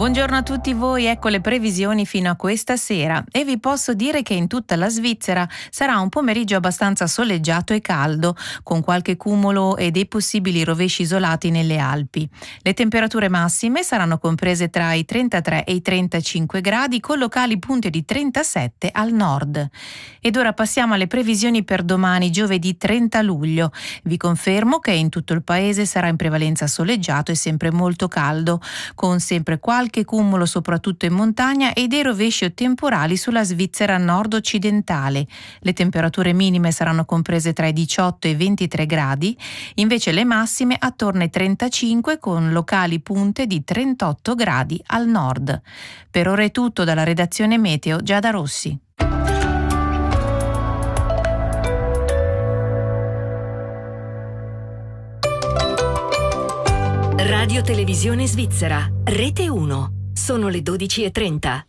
Buongiorno a tutti voi, ecco le previsioni fino a questa sera e vi posso dire che in tutta la Svizzera sarà un pomeriggio abbastanza soleggiato e caldo, con qualche cumulo e dei possibili rovesci isolati nelle Alpi. Le temperature massime saranno comprese tra i 33 e i 35 gradi, con locali punte di 37 al nord. Ed ora passiamo alle previsioni per domani, giovedì 30 luglio. Vi confermo che in tutto il paese sarà in prevalenza soleggiato e sempre molto caldo, con sempre qualche cumulo soprattutto in montagna e dei rovesci o temporali sulla Svizzera nord-occidentale. Le temperature minime saranno comprese tra i 18 e i 23 gradi, invece le massime attorno ai 35 con locali punte di 38 gradi al nord. Per ora è tutto dalla redazione Meteo Giada Rossi. Radio Televisione Svizzera, Rete 1. Sono le 12:30.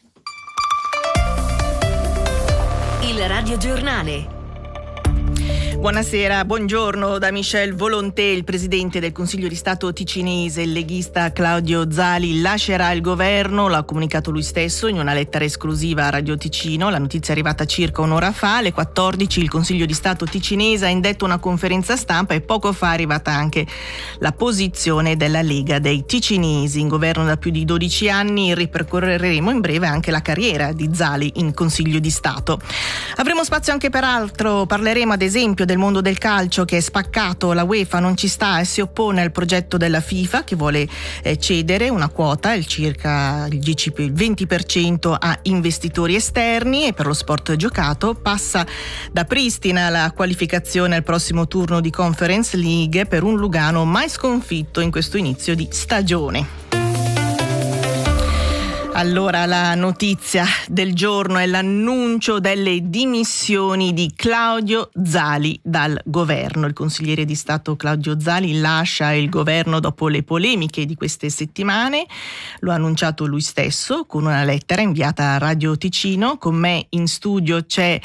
Il radiogiornale. Buonasera, buongiorno da Michel Volonté. Il presidente del Consiglio di Stato ticinese, il leghista Claudio Zali, lascerà il governo, l'ha comunicato lui stesso in una lettera esclusiva a Radio Ticino. La notizia è arrivata circa un'ora fa. Alle 14 il Consiglio di Stato ticinese ha indetto una conferenza stampa e poco fa è arrivata anche la posizione della Lega dei Ticinesi. In governo da più di 12 anni ripercorreremo in breve anche la carriera di Zali in Consiglio di Stato. Avremo spazio anche per altro, parleremo ad esempio del mondo del calcio che è spaccato, la UEFA non ci sta e si oppone al progetto della FIFA che vuole cedere una quota, il 20% a investitori esterni, e per lo sport giocato passa da Pristina la qualificazione al prossimo turno di Conference League per un Lugano mai sconfitto in questo inizio di stagione. Allora, la notizia del giorno è l'annuncio delle dimissioni di Claudio Zali dal governo. Il consigliere di Stato Claudio Zali lascia il governo dopo le polemiche di queste settimane. Lo ha annunciato lui stesso con una lettera inviata a Radio Ticino. Con me in studio c'è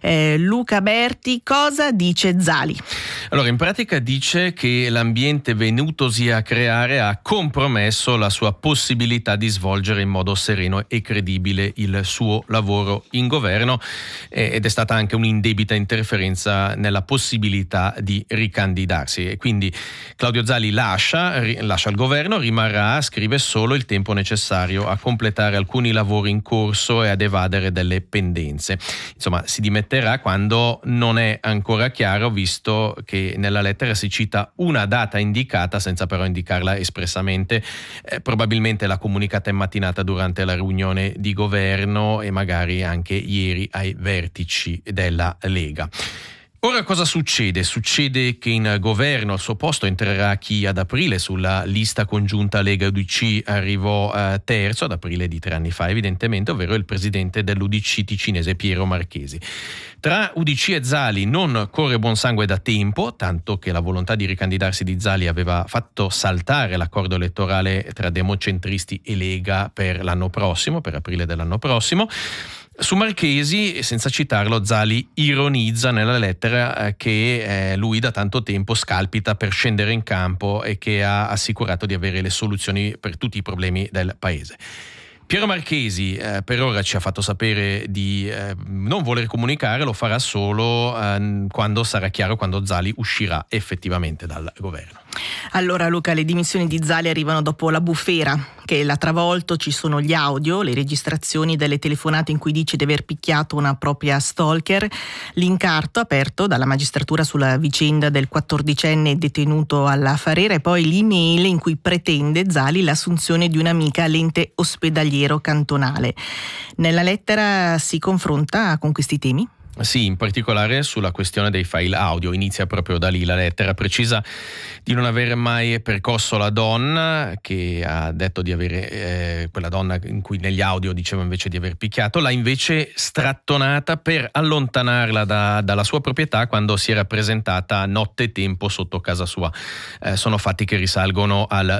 Luca Berti. Cosa dice Zali? Allora, in pratica dice che l'ambiente venutosi a creare ha compromesso la sua possibilità di svolgere in modo sereno e credibile il suo lavoro in governo, ed è stata anche un'indebita interferenza nella possibilità di ricandidarsi. E quindi Claudio Zali lascia il governo, rimarrà, scrive, solo il tempo necessario a completare alcuni lavori in corso e ad evadere delle pendenze. Insomma, si dimetterà quando non è ancora chiaro, visto che nella lettera si cita una data indicata senza però indicarla espressamente. Probabilmente l'ha comunicata in mattinata durante la riunione di governo e magari anche ieri ai vertici della Lega. Ora cosa succede? Succede che in governo al suo posto entrerà chi ad aprile sulla lista congiunta Lega-UDC arrivò terzo, ad aprile di 3 anni fa evidentemente, ovvero il presidente dell'UDC ticinese Piero Marchesi. Tra UDC e Zali non corre buon sangue da tempo, tanto che la volontà di ricandidarsi di Zali aveva fatto saltare l'accordo elettorale tra democentristi e Lega per l'anno prossimo, per aprile dell'anno prossimo. Su Marchesi, senza citarlo, Zali ironizza nella lettera che lui da tanto tempo scalpita per scendere in campo e che ha assicurato di avere le soluzioni per tutti i problemi del paese. Piero Marchesi per ora ci ha fatto sapere di non voler comunicare, lo farà solo quando sarà chiaro, quando Zali uscirà effettivamente dal governo. Allora Luca, le dimissioni di Zali arrivano dopo la bufera che l'ha travolto. Ci sono gli audio, le registrazioni delle telefonate in cui dice di aver picchiato una propria stalker, l'incarto aperto dalla magistratura sulla vicenda del 14enne detenuto alla Farera e poi l'email in cui pretende Zali l'assunzione di un'amica all'ente ospedaliero cantonale. Nella lettera si confronta con questi temi? Sì, in particolare sulla questione dei file audio. Inizia proprio da lì la lettera. Precisa di non aver mai percosso la donna, che ha detto di avere quella donna in cui negli audio diceva invece di aver picchiato, l'ha invece strattonata per allontanarla dalla sua proprietà quando si era presentata nottetempo sotto casa sua. Sono fatti che risalgono al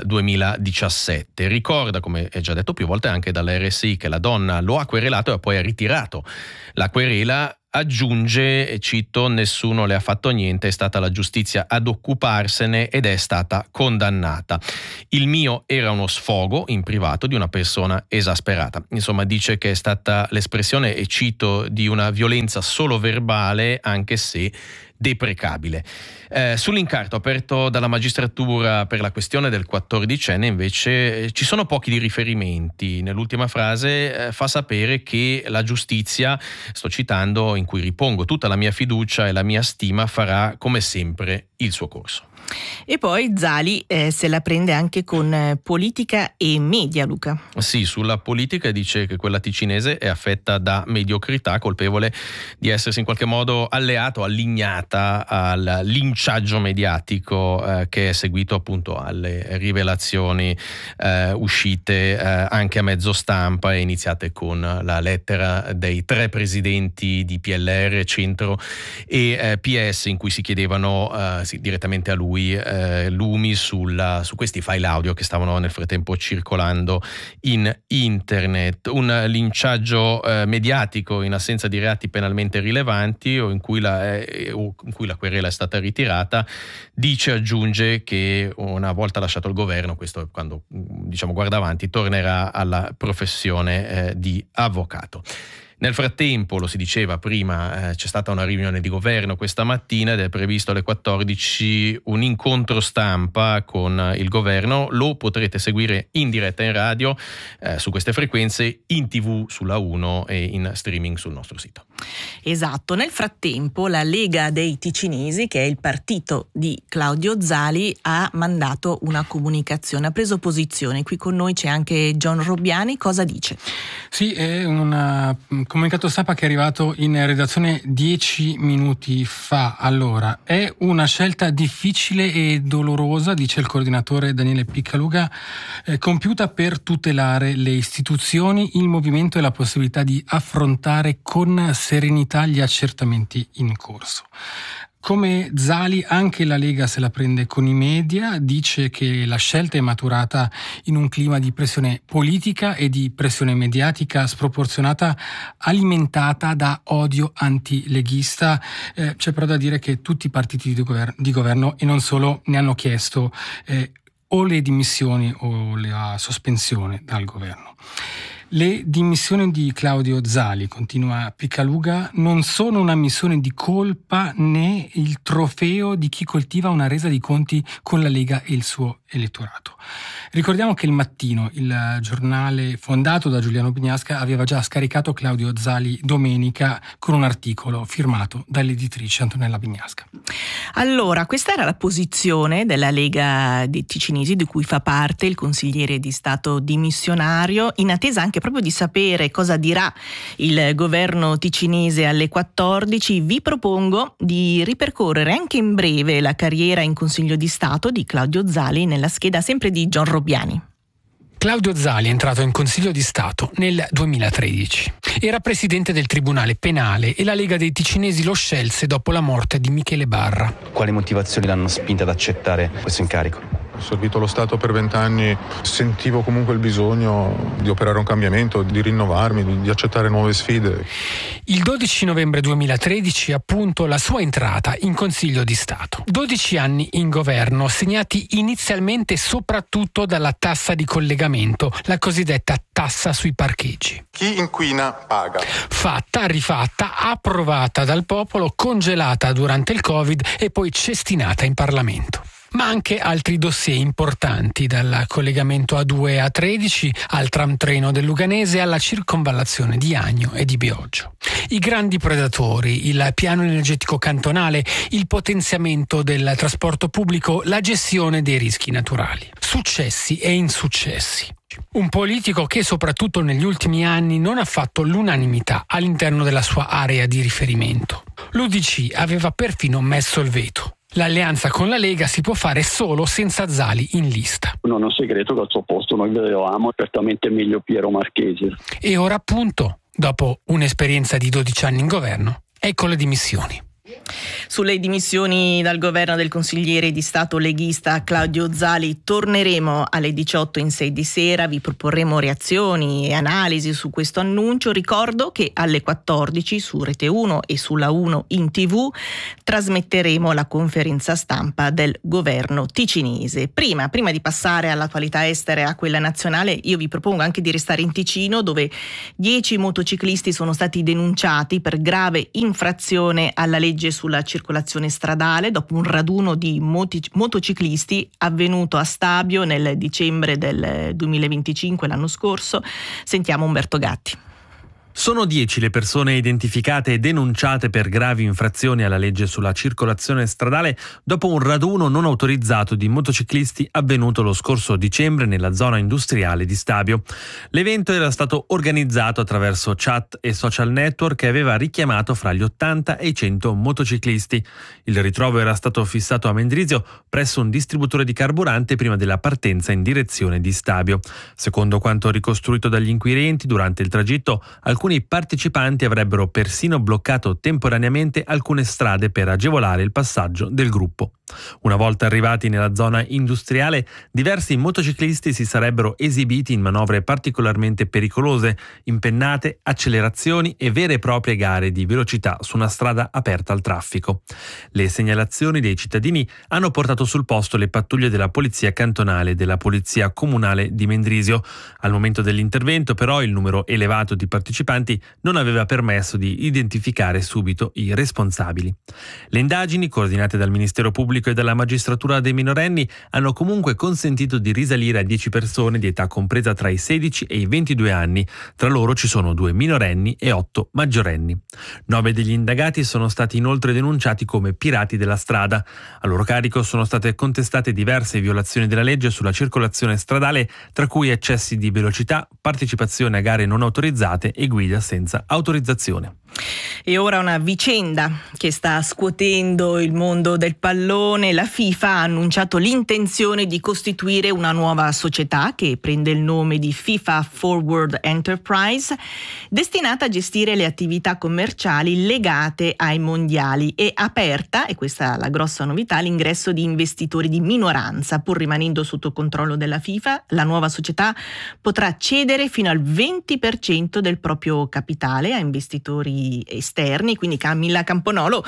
2017. Ricorda, come è già detto più volte anche dalla RSI, che la donna lo ha querelato e poi ha ritirato la querela, aggiunge, e cito: nessuno le ha fatto niente, è stata la giustizia ad occuparsene ed è stata condannata. Il mio era uno sfogo in privato di una persona esasperata. Insomma, dice che è stata l'espressione, e cito, di una violenza solo verbale, anche se deprecabile. Sull'incarto aperto dalla magistratura per la questione del 14enne invece ci sono pochi di riferimenti. Nell'ultima frase fa sapere che la giustizia, sto citando, in cui ripongo tutta la mia fiducia e la mia stima, farà come sempre il suo corso. E poi Zali se la prende anche con politica e media, Luca. Sì, sulla politica dice che quella ticinese è affetta da mediocrità, colpevole di essersi in qualche modo allignata al linciaggio mediatico che è seguito appunto alle rivelazioni uscite anche a mezzo stampa e iniziate con la lettera dei 3 presidenti di PLR, Centro e PS, in cui si chiedevano direttamente a lui lumi su questi file audio che stavano nel frattempo circolando in internet. Un linciaggio mediatico in assenza di reati penalmente rilevanti o in cui la querela è stata ritirata. Aggiunge che una volta lasciato il governo, questo quando guarda avanti, tornerà alla professione di avvocato. Nel frattempo, lo si diceva prima, c'è stata una riunione di governo questa mattina ed è previsto alle 14 un incontro stampa con il governo. Lo potrete seguire in diretta in radio su queste frequenze, in TV sulla 1 e in streaming sul nostro sito. Esatto. Nel frattempo la Lega dei Ticinesi, che è il partito di Claudio Zali, ha mandato una comunicazione, ha preso posizione. Qui con noi c'è anche John Robbiani. Cosa dice? Sì, è un comunicato stampa che è arrivato in redazione 10 minuti fa. Allora, è una scelta difficile e dolorosa, dice il coordinatore Daniele Piccaluga, compiuta per tutelare le istituzioni, il movimento e la possibilità di affrontare con serenità gli accertamenti in corso. Come Zali, anche la Lega se la prende con i media, dice che la scelta è maturata in un clima di pressione politica e di pressione mediatica sproporzionata, alimentata da odio antileghista. C'è però da dire che tutti i partiti di governo, e non solo, ne hanno chiesto o le dimissioni o la sospensione dal governo. Le dimissioni di Claudio Zali, continua Piccaluga, non sono una missione di colpa né il trofeo di chi coltiva una resa di conti con la Lega e il suo elettorato. Ricordiamo che Il Mattino, il giornale fondato da Giuliano Bignasca, aveva già scaricato Claudio Zali domenica con un articolo firmato dall'editrice Antonella Bignasca. Allora, questa era la posizione della Lega dei Ticinesi, di cui fa parte il consigliere di Stato dimissionario, in attesa anche proprio di sapere cosa dirà il governo ticinese alle 14. Vi propongo di ripercorrere anche in breve la carriera in Consiglio di Stato di Claudio Zali nella scheda sempre di John Robbiani. Claudio Zali è entrato in Consiglio di Stato nel 2013. Era presidente del Tribunale Penale e la Lega dei Ticinesi lo scelse dopo la morte di Michele Barra. Quali motivazioni l'hanno spinta ad accettare questo incarico? Ho servito lo Stato per 20 anni, sentivo comunque il bisogno di operare un cambiamento, di rinnovarmi, di accettare nuove sfide. Il 12 novembre 2013, appunto, la sua entrata in Consiglio di Stato. 12 anni in governo, segnati inizialmente soprattutto dalla tassa di collegamento, la cosiddetta tassa sui parcheggi. Chi inquina paga. Fatta, rifatta, approvata dal popolo, congelata durante il Covid e poi cestinata in Parlamento. Ma anche altri dossier importanti, dal collegamento A2 a A13 al tram treno del Luganese alla circonvallazione di Agno e di Bioggio. I grandi predatori, il piano energetico cantonale, il potenziamento del trasporto pubblico, la gestione dei rischi naturali. Successi e insuccessi. Un politico che soprattutto negli ultimi anni non ha fatto l'unanimità all'interno della sua area di riferimento. L'UDC aveva perfino messo il veto. L'alleanza con la Lega si può fare solo senza Zali in lista. Non è un segreto che al suo posto noi vedevamo certamente meglio Piero Marchesi. E ora appunto, dopo un'esperienza di 12 anni in governo, ecco le dimissioni. Sulle dimissioni dal governo del consigliere di Stato leghista Claudio Zali torneremo alle 18 in 6 di sera, vi proporremo reazioni e analisi su questo annuncio. Ricordo che alle 14 su Rete 1 e sulla 1 in TV trasmetteremo la conferenza stampa del governo ticinese. Prima di passare all'attualità estera e a quella nazionale, io vi propongo anche di restare in Ticino, dove 10 motociclisti sono stati denunciati per grave infrazione alla legge sulla circolazione stradale dopo un raduno di motociclisti avvenuto a Stabio nel dicembre del 2025, l'anno scorso. Sentiamo Umberto Gatti. Sono 10 le persone identificate e denunciate per gravi infrazioni alla legge sulla circolazione stradale dopo un raduno non autorizzato di motociclisti avvenuto lo scorso dicembre nella zona industriale di Stabio. L'evento era stato organizzato attraverso chat e social network e aveva richiamato fra gli 80 e i 100 motociclisti. Il ritrovo era stato fissato a Mendrisio presso un distributore di carburante prima della partenza in direzione di Stabio. Secondo quanto ricostruito dagli inquirenti, durante il tragitto alcuni partecipanti avrebbero persino bloccato temporaneamente alcune strade per agevolare il passaggio del gruppo. Una volta arrivati nella zona industriale, diversi motociclisti si sarebbero esibiti in manovre particolarmente pericolose, impennate, accelerazioni e vere e proprie gare di velocità su una strada aperta al traffico. Le segnalazioni dei cittadini hanno portato sul posto le pattuglie della polizia cantonale e della polizia comunale di Mendrisio. Al momento dell'intervento, però, il numero elevato di partecipanti non aveva permesso di identificare subito i responsabili. Le indagini, coordinate dal Ministero Pubblico e dalla magistratura dei minorenni, hanno comunque consentito di risalire a 10 persone di età compresa tra i 16 e i 22 anni. Tra loro ci sono 2 minorenni e 8 maggiorenni. 9 degli indagati sono stati inoltre denunciati come pirati della strada. A loro carico sono state contestate diverse violazioni della legge sulla circolazione stradale, tra cui eccessi di velocità, partecipazione a gare non autorizzate e guida senza autorizzazione. E ora una vicenda che sta scuotendo il mondo del pallone. La FIFA ha annunciato l'intenzione di costituire una nuova società che prende il nome di FIFA Forward Enterprise, destinata a gestire le attività commerciali legate ai mondiali, e aperta, e questa è la grossa novità, l'ingresso di investitori di minoranza. Pur rimanendo sotto controllo della FIFA, la nuova società potrà cedere fino al 20% del proprio capitale a investitori esterni. Quindi Camilla Camponovo,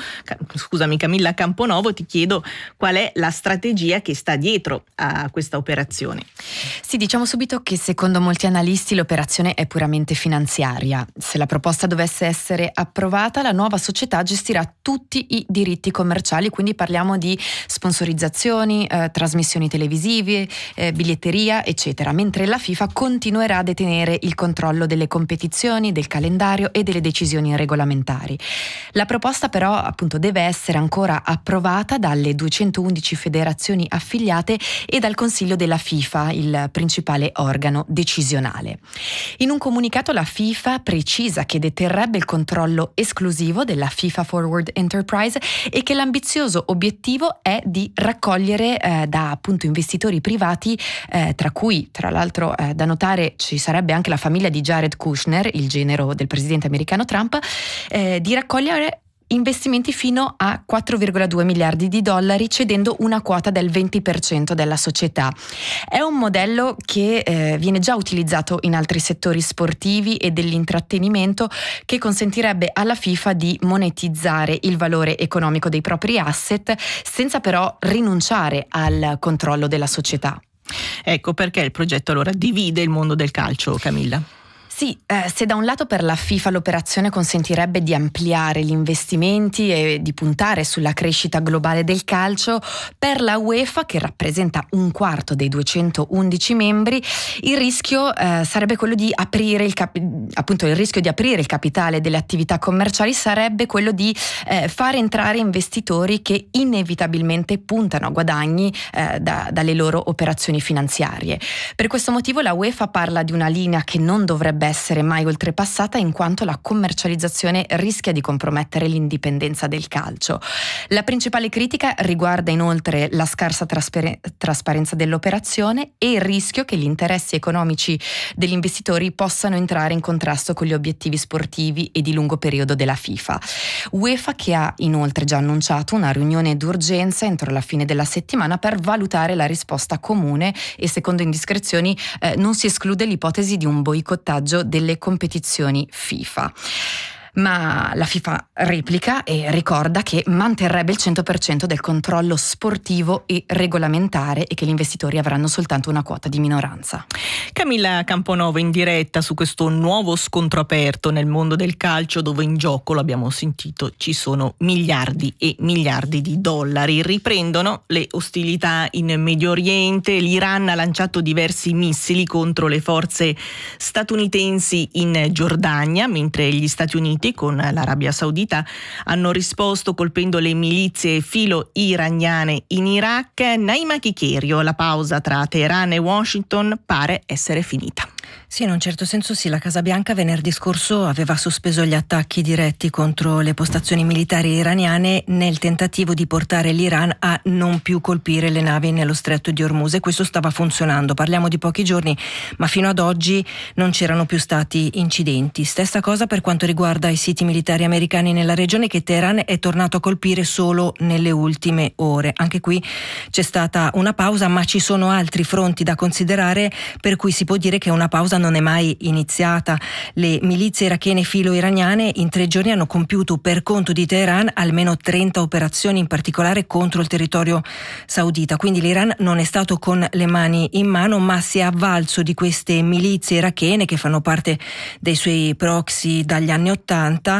ti chiedo qual è la strategia che sta dietro a questa operazione. Sì, diciamo subito che secondo molti analisti l'operazione è puramente finanziaria. Se la proposta dovesse essere approvata, la nuova società gestirà tutti i diritti commerciali, quindi parliamo di sponsorizzazioni, trasmissioni televisive, biglietteria, eccetera, mentre la FIFA continuerà a detenere il controllo delle competizioni, del calendario e delle decisioni regolamentari. La proposta però appunto deve essere ancora approvata dalle 211 federazioni affiliate e dal Consiglio della FIFA, il principale organo decisionale. In un comunicato la FIFA precisa che deterrebbe il controllo esclusivo della FIFA Forward Enterprise e che l'ambizioso obiettivo è di raccogliere da appunto investitori privati, tra cui tra l'altro da notare ci sarebbe anche la famiglia di Jared Kushner, il genero del presidente americano Trump, di raccogliere investimenti fino a 4,2 miliardi di dollari, cedendo una quota del 20% della società. È un modello che viene già utilizzato in altri settori sportivi e dell'intrattenimento, che consentirebbe alla FIFA di monetizzare il valore economico dei propri asset senza però rinunciare al controllo della società. Ecco perché il progetto allora divide il mondo del calcio, Camilla. Sì, se da un lato per la FIFA l'operazione consentirebbe di ampliare gli investimenti e di puntare sulla crescita globale del calcio, per la UEFA, che rappresenta un quarto dei 211 membri, il rischio sarebbe quello di aprire il rischio di aprire il capitale delle attività commerciali sarebbe quello di far entrare investitori che inevitabilmente puntano a guadagni dalle loro operazioni finanziarie. Per questo motivo la UEFA parla di una linea che non dovrebbe dovrebbe essere mai oltrepassata in quanto la commercializzazione rischia di compromettere l'indipendenza del calcio. La principale critica riguarda inoltre la scarsa trasparenza dell'operazione e il rischio che gli interessi economici degli investitori possano entrare in contrasto con gli obiettivi sportivi e di lungo periodo della FIFA. UEFA che ha inoltre già annunciato una riunione d'urgenza entro la fine della settimana per valutare la risposta comune e, secondo indiscrezioni, non si esclude l'ipotesi di un boicottaggio delle competizioni FIFA. Ma la FIFA replica e ricorda che manterrebbe il 100% del controllo sportivo e regolamentare e che gli investitori avranno soltanto una quota di minoranza. Camilla Camponovo in diretta su questo nuovo scontro aperto nel mondo del calcio, dove in gioco, lo abbiamo sentito, ci sono miliardi e miliardi di dollari. Riprendono le ostilità in Medio Oriente. L'Iran ha lanciato diversi missili contro le forze statunitensi in Giordania, mentre gli Stati Uniti con l'Arabia Saudita hanno risposto colpendo le milizie filo-iraniane in Iraq. Naima Chicherio, la pausa tra Teheran e Washington pare essere finita. Sì, in un certo senso sì, la Casa Bianca venerdì scorso aveva sospeso gli attacchi diretti contro le postazioni militari iraniane nel tentativo di portare l'Iran a non più colpire le navi nello stretto di Hormuz, e questo stava funzionando. Parliamo di pochi giorni, ma fino ad oggi non c'erano più stati incidenti. Stessa cosa per quanto riguarda i siti militari americani nella regione, che Teheran è tornato a colpire solo nelle ultime ore. Anche qui c'è stata una pausa, ma ci sono altri fronti da considerare, per cui si può dire che una pausa non è mai iniziata. Le milizie irachene filo-iraniane in 3 giorni hanno compiuto per conto di Teheran almeno 30 operazioni, in particolare contro il territorio saudita. Quindi l'Iran non è stato con le mani in mano, ma si è avvalso di queste milizie irachene che fanno parte dei suoi proxy dagli anni '80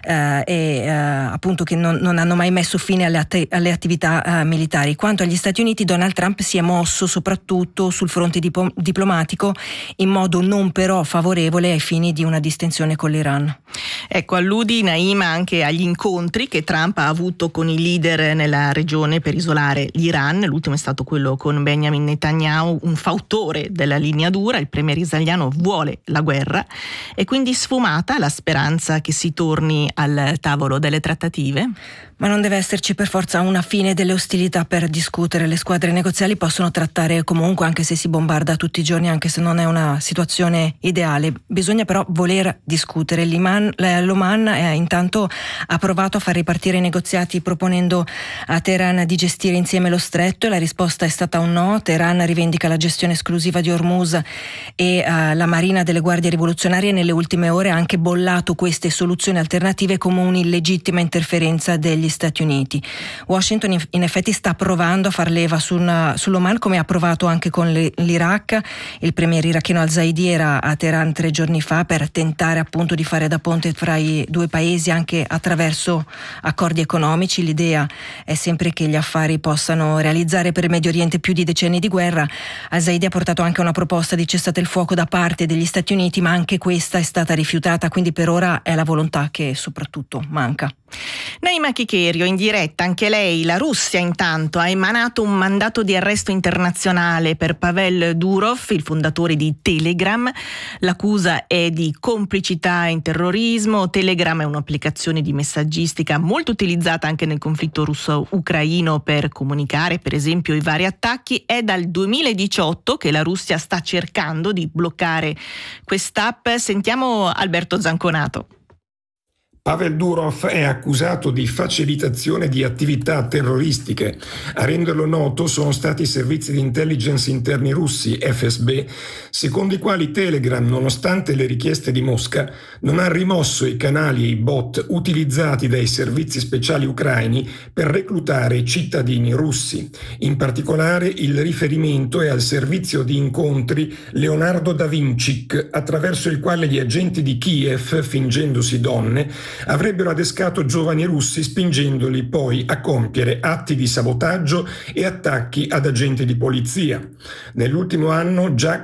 appunto che non hanno mai messo fine alle attività militari. Quanto agli Stati Uniti, Donald Trump si è mosso soprattutto sul fronte diplomatico, in modo non però favorevole ai fini di una distensione con l'Iran. Ecco, alludi, Naima, anche agli incontri che Trump ha avuto con i leader nella regione per isolare l'Iran. L'ultimo è stato quello con Benjamin Netanyahu, un fautore della linea dura. Il premier israeliano vuole la guerra. È quindi sfumata la speranza che si torni al tavolo delle trattative? Ma non deve esserci per forza una fine delle ostilità per discutere. Le squadre negoziali possono trattare comunque, anche se si bombarda tutti i giorni, anche se non è una situazione ideale. Bisogna però voler discutere. L'Oman intanto ha provato a far ripartire i negoziati proponendo a Teheran di gestire insieme lo stretto, e la risposta è stata un no. Teheran rivendica la gestione esclusiva di Hormuz e la Marina delle Guardie Rivoluzionarie nelle ultime ore ha anche bollato queste soluzioni alternative come un'illegittima interferenza degli Stati Uniti. Washington in effetti sta provando a far leva sull'Oman, come ha provato anche con l'Iraq. Il premier iracheno al-Zaidi era a Teheran 3 giorni fa per tentare appunto di fare da ponte fra i due paesi anche attraverso accordi economici. L'idea è sempre che gli affari possano realizzare per il Medio Oriente più di decenni di guerra. Al-Zaidi ha portato anche una proposta di cessate il fuoco da parte degli Stati Uniti, ma anche questa è stata rifiutata, quindi per ora è la volontà che soprattutto manca. Naima Chicherio in diretta, anche lei. La Russia intanto ha emanato un mandato di arresto internazionale per Pavel Durov, il fondatore di Telegram. L'accusa è di complicità in terrorismo. Telegram è un'applicazione di messaggistica molto utilizzata anche nel conflitto russo-ucraino per comunicare, per esempio, i vari attacchi. È dal 2018 che la Russia sta cercando di bloccare quest'app. Sentiamo Alberto Zanconato. Pavel Durov è accusato di facilitazione di attività terroristiche. A renderlo noto sono stati i servizi di intelligence interni russi, FSB, secondo i quali Telegram, nonostante le richieste di Mosca, non ha rimosso i canali e i bot utilizzati dai servizi speciali ucraini per reclutare cittadini russi. In particolare il riferimento è al servizio di incontri Leonardo da Vinci, attraverso il quale gli agenti di Kiev, fingendosi donne, avrebbero adescato giovani russi spingendoli poi a compiere atti di sabotaggio e attacchi ad agenti di polizia. Nell'ultimo anno già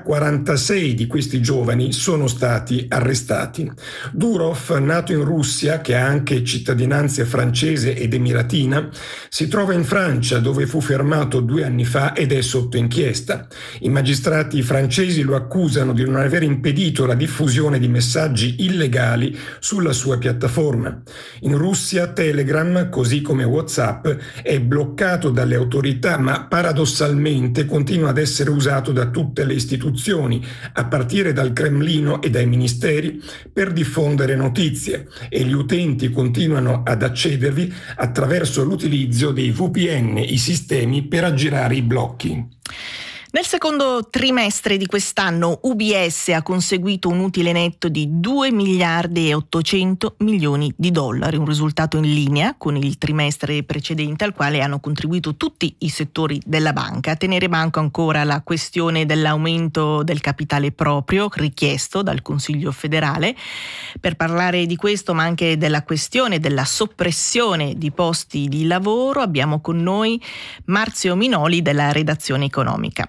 46 di questi giovani sono stati arrestati. Durov, nato in Russia, che ha anche cittadinanza francese ed emiratina, si trova in Francia, dove fu fermato 2 anni fa ed è sotto inchiesta. I magistrati francesi lo accusano di non aver impedito la diffusione di messaggi illegali sulla sua piattaforma. In Russia Telegram, così come WhatsApp, è bloccato dalle autorità, ma paradossalmente continua ad essere usato da tutte le istituzioni, a partire dal Cremlino e dai ministeri, per diffondere notizie, e gli utenti continuano ad accedervi attraverso l'utilizzo dei VPN, i sistemi per aggirare i blocchi. Nel secondo trimestre di quest'anno UBS ha conseguito un utile netto di 2 miliardi e 800 milioni di dollari, un risultato in linea con il trimestre precedente, al quale hanno contribuito tutti i settori della banca. A tenere banco ancora la questione dell'aumento del capitale proprio richiesto dal Consiglio federale. Per parlare di questo, ma anche della questione della soppressione di posti di lavoro, abbiamo con noi Marzio Minoli della redazione economica.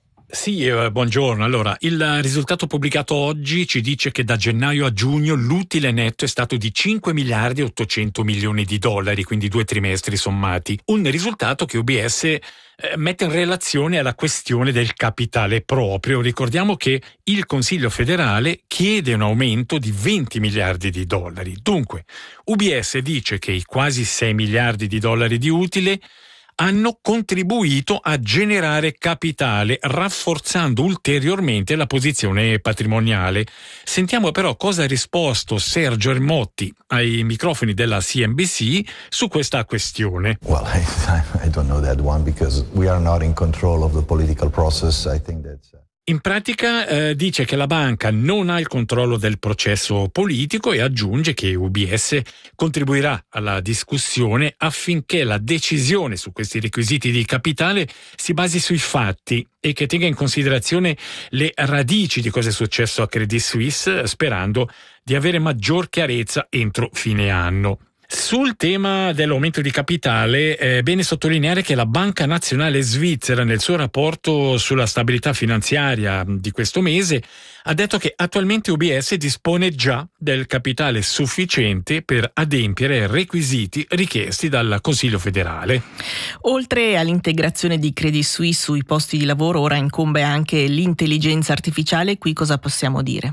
Sì, buongiorno. Allora, il risultato pubblicato oggi ci dice che da gennaio a giugno l'utile netto è stato di 5 miliardi e 800 milioni di dollari, quindi 2 trimestri sommati. Un risultato che UBS mette in relazione alla questione del capitale proprio. Ricordiamo che il Consiglio federale chiede un aumento di 20 miliardi di dollari. Dunque, UBS dice che i quasi 6 miliardi di dollari di utile hanno contribuito a generare capitale, rafforzando ulteriormente la posizione patrimoniale. Sentiamo però cosa ha risposto Sergio Ermotti ai microfoni della CNBC su questa questione. Well, I don't know that one because we are not in control of the political process. I think that's In pratica dice che la banca non ha il controllo del processo politico e aggiunge che UBS contribuirà alla discussione affinché la decisione su questi requisiti di capitale si basi sui fatti e che tenga in considerazione le radici di cosa è successo a Credit Suisse, sperando di avere maggior chiarezza entro fine anno. Sul tema dell'aumento di capitale è bene sottolineare che la Banca Nazionale Svizzera nel suo rapporto sulla stabilità finanziaria di questo mese ha detto che attualmente UBS dispone già del capitale sufficiente per adempiere ai requisiti richiesti dal Consiglio federale. Oltre all'integrazione di Credit Suisse sui posti di lavoro, ora incombe anche l'intelligenza artificiale. Qui cosa possiamo dire?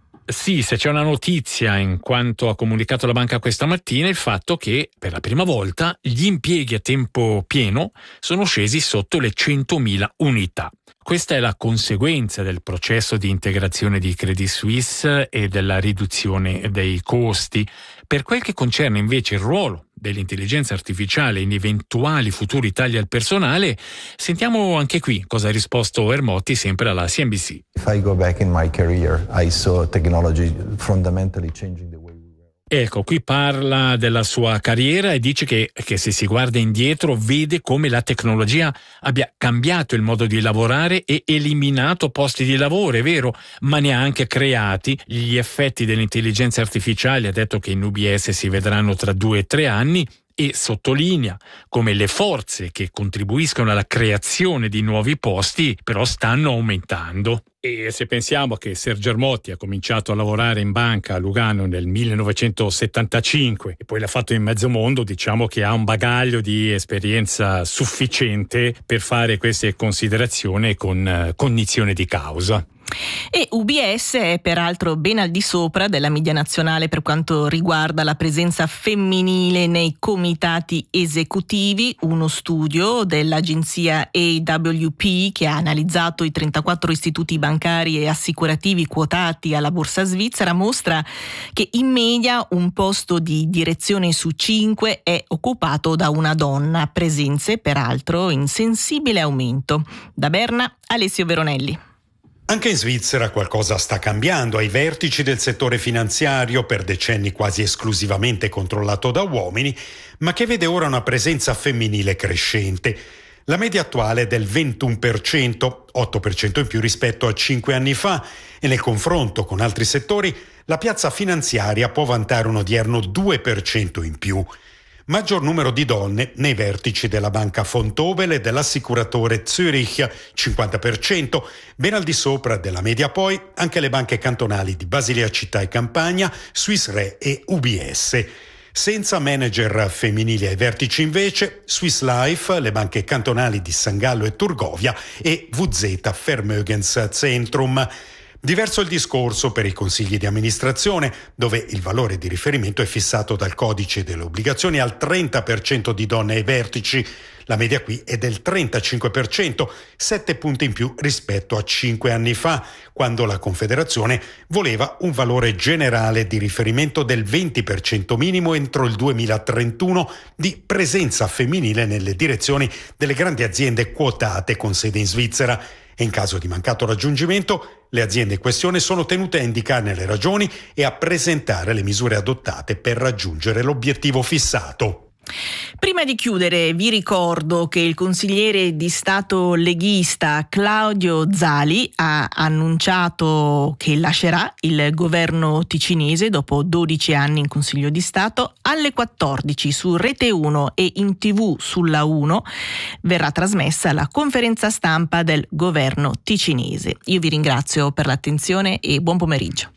Sì, se c'è una notizia, in quanto ha comunicato la banca questa mattina, il fatto che per la prima volta gli impieghi a tempo pieno sono scesi sotto le 100.000 unità. Questa è la conseguenza del processo di integrazione di Credit Suisse e della riduzione dei costi. Per quel che concerne invece il ruolo dell'intelligenza artificiale in eventuali futuri tagli al personale, sentiamo anche qui cosa ha risposto Ermotti sempre alla CNBC. If I go back in my career, I saw technology fundamentally changing the way. Ecco, qui parla della sua carriera e dice che se si guarda indietro vede come la tecnologia abbia cambiato il modo di lavorare e eliminato posti di lavoro, è vero, ma ne ha anche creati. Gli effetti dell'intelligenza artificiale, ha detto che in UBS si vedranno tra 2 e 3 anni, e sottolinea come le forze che contribuiscono alla creazione di nuovi posti però stanno aumentando. E se pensiamo che Sergio Ermotti ha cominciato a lavorare in banca a Lugano nel 1975 e poi l'ha fatto in mezzo mondo, diciamo che ha un bagaglio di esperienza sufficiente per fare queste considerazioni con cognizione di causa. E UBS è peraltro ben al di sopra della media nazionale per quanto riguarda la presenza femminile nei comitati esecutivi. Uno studio dell'agenzia AWP, che ha analizzato i 34 istituti bancari e assicurativi quotati alla borsa svizzera, mostra che in media un posto di direzione su 5 è occupato da una donna, presenze peraltro in sensibile aumento. Da Berna, Alessio Veronelli. Anche in Svizzera qualcosa sta cambiando. Ai vertici del settore finanziario, per decenni quasi esclusivamente controllato da uomini, ma che vede ora una presenza femminile crescente. La media attuale è del 21%, 8% in più rispetto a 5 anni fa, e nel confronto con altri settori la piazza finanziaria può vantare un odierno 2% in più. Maggior numero di donne nei vertici della banca Vontobel e dell'assicuratore Zürich, 50%, ben al di sopra della media poi anche le banche cantonali di Basilea Città e Campania, Swiss Re e UBS. Senza manager femminili ai vertici invece, Swiss Life, le banche cantonali di San Gallo e Turgovia e VZ Vermögenszentrum. Diverso il discorso per i consigli di amministrazione, dove il valore di riferimento è fissato dal codice delle obbligazioni al 30% di donne ai vertici. La media qui è del 35%, 7 punti in più rispetto a 5 anni fa, quando la Confederazione voleva un valore generale di riferimento del 20% minimo entro il 2031 di presenza femminile nelle direzioni delle grandi aziende quotate con sede in Svizzera. E in caso di mancato raggiungimento, le aziende in questione sono tenute a indicarne le ragioni e a presentare le misure adottate per raggiungere l'obiettivo fissato. Prima di chiudere vi ricordo che il consigliere di Stato leghista Claudio Zali ha annunciato che lascerà il governo ticinese dopo 12 anni in Consiglio di Stato. Alle 14 su Rete 1 e in TV sulla 1 verrà trasmessa la conferenza stampa del governo ticinese. Io vi ringrazio per l'attenzione e buon pomeriggio.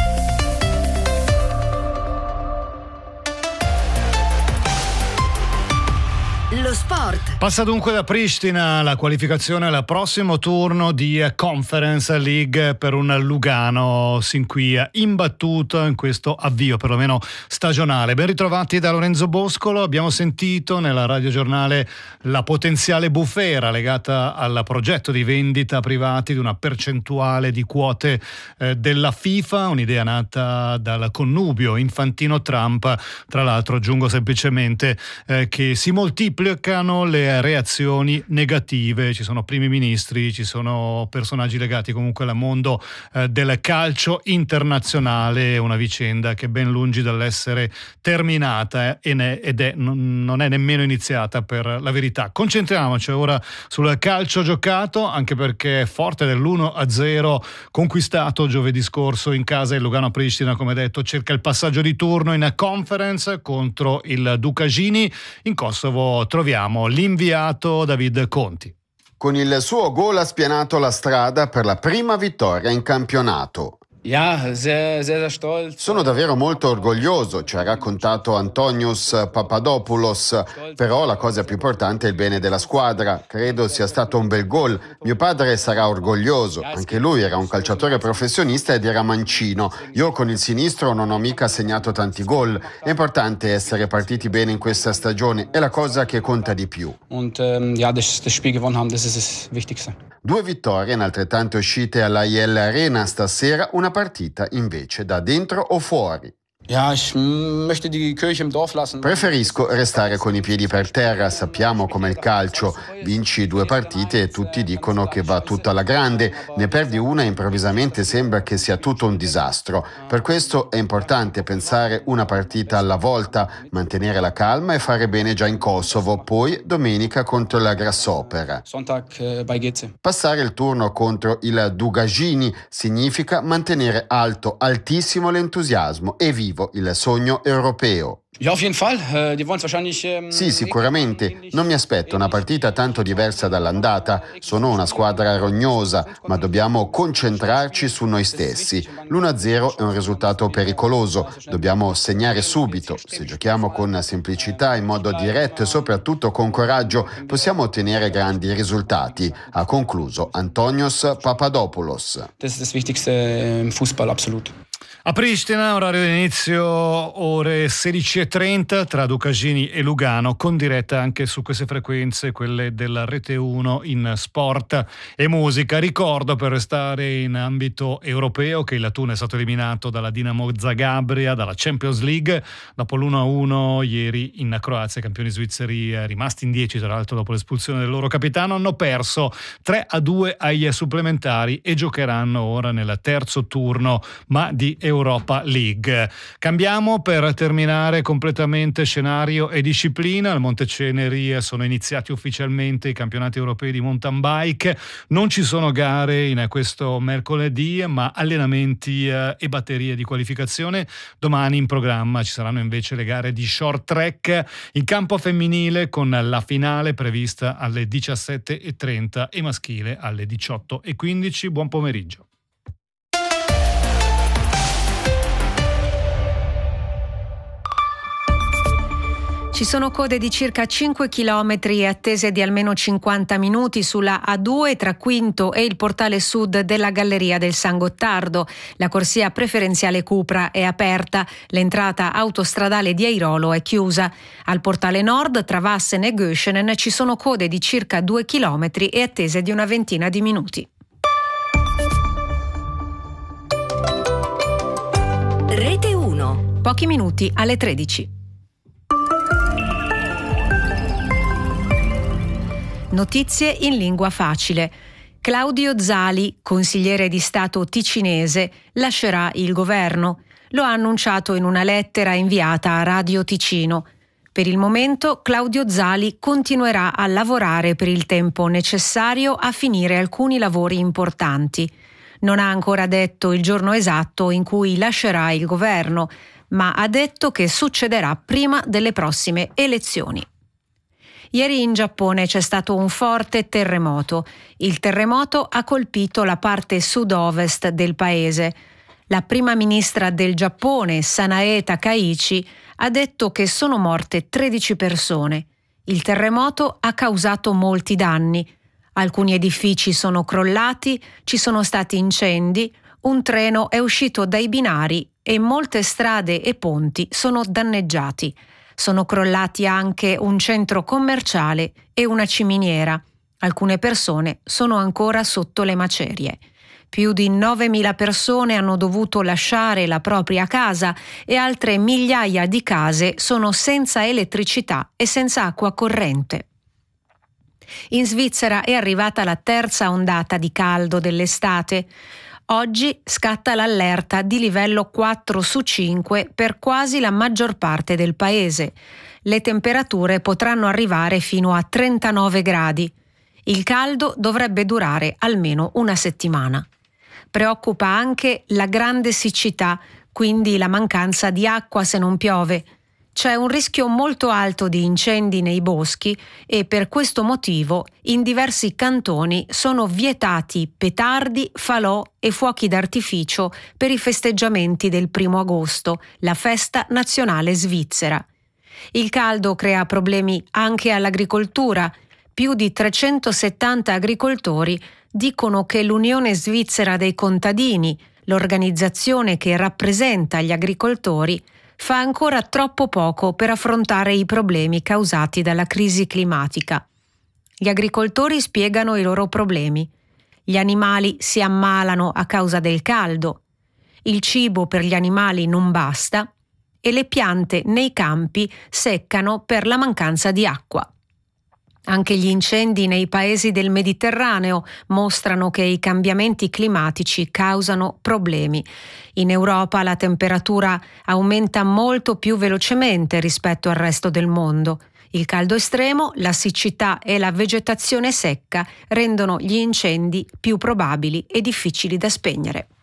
Lo sport. Passa dunque da Pristina la qualificazione al prossimo turno di Conference League per un Lugano sin qui imbattuto in questo avvio perlomeno stagionale. Ben ritrovati da Lorenzo Boscolo. Abbiamo sentito nella radiogiornale la potenziale bufera legata al progetto di vendita privati di una percentuale di quote della FIFA, un'idea nata dal connubio Infantino-Trump. Tra l'altro aggiungo semplicemente che si moltiplicano le reazioni negative, ci sono primi ministri, ci sono personaggi legati comunque al mondo del calcio internazionale, una vicenda che è ben lungi dall'essere terminata non è nemmeno iniziata per la verità. Concentriamoci ora sul calcio giocato, anche perché forte dell'1-0 conquistato giovedì scorso in casa il Lugano Pristina, come detto, cerca il passaggio di turno in Conference contro il Dukagini. In Kosovo troviamo l'inviato David Conti. Con il suo gol ha spianato la strada per la prima vittoria in campionato. Sono davvero molto orgoglioso, ci ha raccontato Antonios Papadopoulos, però la cosa più importante è il bene della squadra. Credo sia stato un bel gol. Mio padre sarà orgoglioso, anche lui era un calciatore professionista ed era mancino. Io con il sinistro non ho mica segnato tanti gol. È importante essere partiti bene in questa stagione, è la cosa che conta di più. Due vittorie in altrettante uscite alla IL Arena stasera, una partita invece da dentro o fuori. Preferisco restare con i piedi per terra, sappiamo com'è il calcio, vinci 2 partite e tutti dicono che va tutto alla grande, ne perdi una e improvvisamente sembra che sia tutto un disastro. Per questo è importante pensare una partita alla volta, mantenere la calma e fare bene già in Kosovo, poi domenica contro la Grasshopper. Passare il turno contro il Dukagini significa mantenere alto, altissimo l'entusiasmo e vivo il sogno europeo. Sì, sicuramente. Non mi aspetto una partita tanto diversa dall'andata. Sono una squadra rognosa, ma dobbiamo concentrarci su noi stessi. L'1-0 è un risultato pericoloso. Dobbiamo segnare subito. Se giochiamo con semplicità, in modo diretto e soprattutto con coraggio, possiamo ottenere grandi risultati. Ha concluso Antonios Papadopoulos. A Pristina, orario di inizio ore 16:30 tra Dukagini e Lugano, con diretta anche su queste frequenze, quelle della Rete 1 in sport e musica. Ricordo, per restare in ambito europeo, che il Thun è stato eliminato dalla Dinamo Zagabria, dalla Champions League, dopo l'1-1 ieri in Croazia. I campioni svizzeri, rimasti in 10 tra l'altro dopo l'espulsione del loro capitano, hanno perso 3-2 ai supplementari e giocheranno ora nel terzo turno, ma di Europa Europa League. Cambiamo per terminare completamente scenario e disciplina. Al Monteceneri sono iniziati ufficialmente i campionati europei di mountain bike. Non ci sono gare in questo mercoledì, ma allenamenti e batterie di qualificazione. Domani in programma ci saranno invece le gare di short track in campo femminile, con la finale prevista alle 17:30 e maschile alle 18:15. Buon pomeriggio. Ci sono code di circa 5 km e attese di almeno 50 minuti sulla A2 tra Quinto e il portale sud della Galleria del San Gottardo. La corsia preferenziale Cupra è aperta, l'entrata autostradale di Airolo è chiusa. Al portale nord tra Vassen e Göschenen ci sono code di circa 2 km e attese di una ventina di minuti. Rete 1. Pochi minuti alle 13. Notizie in lingua facile. Claudio Zali, consigliere di Stato ticinese, lascerà il governo. Lo ha annunciato in una lettera inviata a Radio Ticino. Per il momento Claudio Zali continuerà a lavorare per il tempo necessario a finire alcuni lavori importanti. Non ha ancora detto il giorno esatto in cui lascerà il governo, ma ha detto che succederà prima delle prossime elezioni. Ieri in Giappone c'è stato un forte terremoto. Il terremoto ha colpito la parte sud-ovest del paese. La prima ministra del Giappone, Sanae Takaichi, ha detto che sono morte 13 persone. Il terremoto ha causato molti danni. Alcuni edifici sono crollati, ci sono stati incendi, un treno è uscito dai binari e molte strade e ponti sono danneggiati. Sono crollati anche un centro commerciale e una ciminiera. Alcune persone sono ancora sotto le macerie. Più di 9.000 persone hanno dovuto lasciare la propria casa e altre migliaia di case sono senza elettricità e senza acqua corrente. In Svizzera è arrivata la terza ondata di caldo dell'estate. Oggi scatta l'allerta di livello 4 su 5 per quasi la maggior parte del paese. Le temperature potranno arrivare fino a 39 gradi. Il caldo dovrebbe durare almeno una settimana. Preoccupa anche la grande siccità, quindi la mancanza di acqua se non piove. C'è un rischio molto alto di incendi nei boschi e per questo motivo in diversi cantoni sono vietati petardi, falò e fuochi d'artificio per i festeggiamenti del 1 agosto, la festa nazionale svizzera. Il caldo crea problemi anche all'agricoltura. Più di 370 agricoltori dicono che l'Unione Svizzera dei Contadini, l'organizzazione che rappresenta gli agricoltori, fa ancora troppo poco per affrontare i problemi causati dalla crisi climatica. Gli agricoltori spiegano i loro problemi. Gli animali si ammalano a causa del caldo, il cibo per gli animali non basta e le piante nei campi seccano per la mancanza di acqua. Anche gli incendi nei paesi del Mediterraneo mostrano che i cambiamenti climatici causano problemi. In Europa la temperatura aumenta molto più velocemente rispetto al resto del mondo. Il caldo estremo, la siccità e la vegetazione secca rendono gli incendi più probabili e difficili da spegnere.